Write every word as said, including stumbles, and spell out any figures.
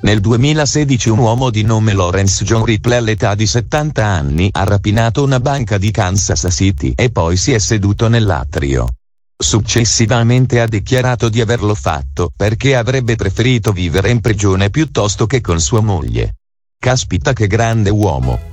Nel duemilasedici un uomo di nome Lawrence John Ripley all'età di settanta anni ha rapinato una banca di Kansas City e poi si è seduto nell'atrio. Successivamente ha dichiarato di averlo fatto perché avrebbe preferito vivere in prigione piuttosto che con sua moglie. Caspita che grande uomo!